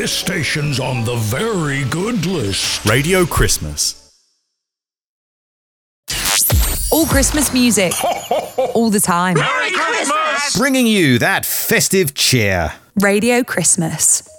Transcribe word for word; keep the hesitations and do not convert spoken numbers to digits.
This station's on the very good list. Radio Christmas. All Christmas music. All the time. Merry Christmas! Bringing you that festive cheer. Radio Christmas.